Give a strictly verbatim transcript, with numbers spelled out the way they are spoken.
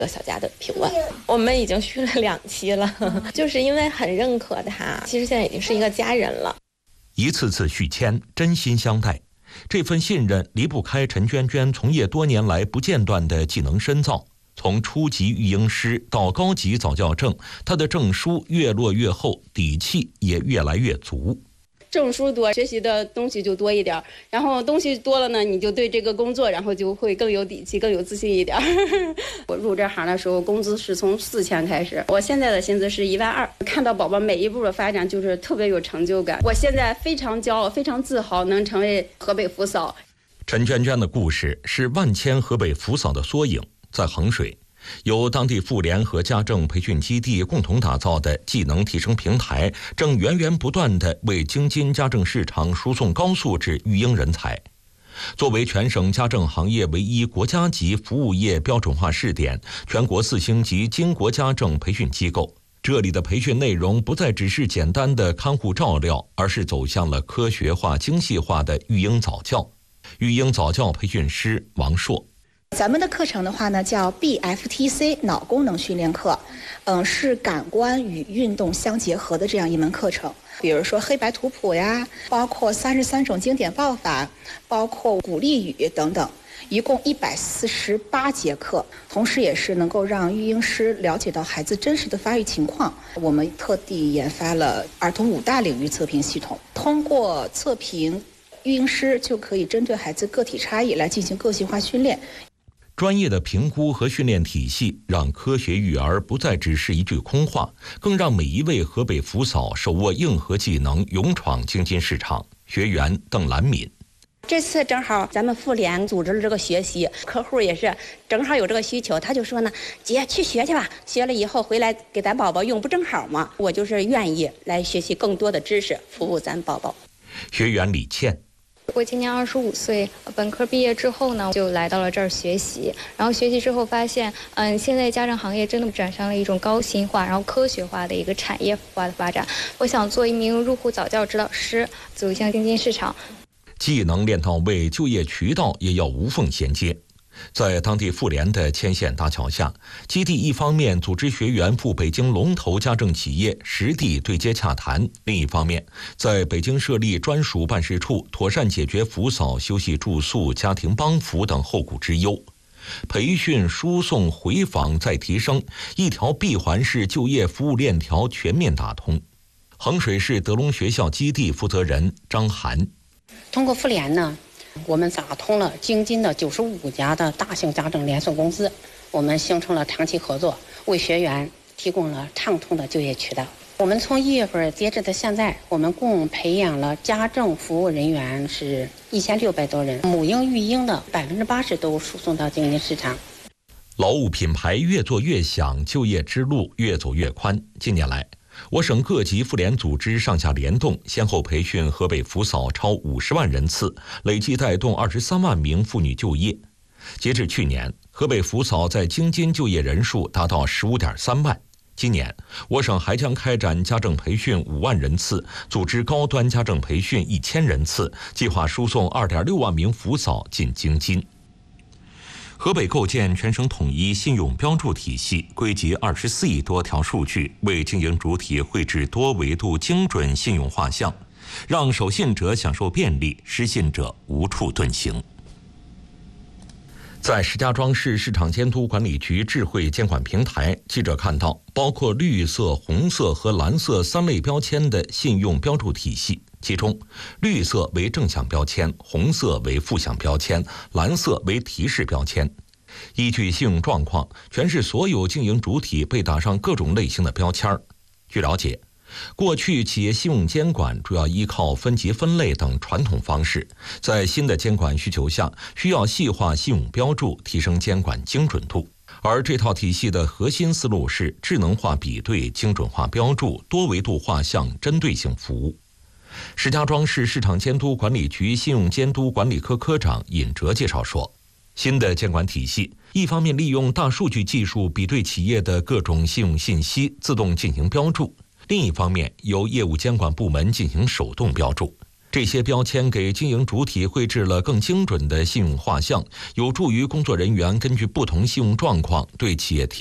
小家的平稳。我们已经续了两期了，就是因为很认可他，其实现在已经是一个家人了。 一次次续签，真心相待，这份信任离不开陈娟娟从业多年来不间断的技能深造。从初级育婴师到高级早教证，她的证书越落越厚，底气也越来越足。 证书多，学习的东西就多一点，然后东西多了呢，你就对这个工作，然后就会更有底气，更有自信一点。我入这行的时候，工资是从四千开始，我现在的薪资是一万二。看到宝宝每一步的发展，就是特别有成就感。我现在非常骄傲，非常自豪，能成为河北福嫂。 陈娟娟的故事是万千河北福嫂的缩影。在衡水，由当地妇联和家政培训基地共同打造的技能提升平台，正源源不断地为京津家政市场输送高素质育婴人才。作为全省家政行业唯一国家级服务业标准化试点、全国四星级经国家政培训机构，这里的培训内容不再只是简单的看护照料，而是走向了科学化、精细化的育婴早教。育婴早教培训师王硕。 咱们的课程的话呢，叫 B F T C 脑功能训练课，嗯，是感官与运动相结合的这样一门课程。比如说黑白图谱呀，包括三十三种经典报法，包括鼓励语等等，一共一百四十八节课，同时也是能够让育婴师了解到孩子真实的发育情况。我们特地研发了儿童五大领域测评系统，通过测评，育婴师就可以针对孩子个体差异来进行个性化训练。 专业的评估和训练体系，让科学育儿不再只是一句空话，更让每一位河北福嫂手握硬核技能，勇闯京津市场。学员邓兰敏。 这次正好咱们妇联组织了这个学习，客户也是正好有这个需求，他就说呢，姐去学去吧，学了以后回来给咱宝宝用，不正好吗？我就是愿意来学习更多的知识，服务咱宝宝。 学员李倩。 我今年二十五岁，本科毕业之后呢，就来到了这儿学习。然后学习之后发现，嗯，现在家政行业真的转向了一种高薪化，然后科学化的一个产业化的发展。我想做一名入户早教指导师，走向京津市场。 技能练到位，就业渠道也要无缝衔接。在当地妇联的牵线搭桥下，基地一方面组织学员赴北京龙头家政企业实地对接洽谈，另一方面在北京设立专属办事处，妥善解决福嫂休息住宿、家庭帮扶等后顾之忧。培训、输送、回访再提升，一条闭环式就业服务链条全面打通。衡水市德龙学校基地负责人张涵。 通过妇联呢，我们打通了京津的九十五家的大型家政连锁公司，我们形成了长期合作，为学员提供了畅通的就业渠道。我们从一月份截止到现在，我们共培养了家政服务人员是一千六百多人，母婴育婴的百分之八十都输送到京津市场。 劳务品牌越做越响，就业之路越走越宽。近年来，我省各级妇联组织上下联动，先后培训河北福嫂超五十万人次，累计带动二十三万名妇女就业。截至去年，河北福嫂在京津就业人数达到十五点三万。今年，我省还将开展家政培训五万人次，组织高端家政培训一千人次，计划输送二点六万名福嫂进京津。河北构建全省统一信用标注体系，归集二十四亿多条数据，为经营主体绘制多维度精准信用画像，让守信者享受便利，失信者无处遁形。在石家庄市市场监督管理局智慧监管平台，记者看到包括绿色、红色和蓝色三类标签的信用标注体系，其中绿色为正向标签，红色为负向标签，蓝色为提示标签。依据信用状况，全市所有经营主体被打上各种类型的标签。据了解，过去企业信用监管主要依靠分级分类等传统方式，在新的监管需求下，需要细化信用标注，提升监管精准度。而这套体系的核心思路是智能化比对、精准化标注、多维度画像、针对性服务。石家庄市市场监督管理局信用监督管理科科长尹哲介绍说，新的监管体系一方面利用大数据技术比对企业的各种信用信息，自动进行标注，另一方面由业务监管部门进行手动标注。 这些标签给经营主体绘制了更精准的信用画像，有助于工作人员根据不同信用状况对企业提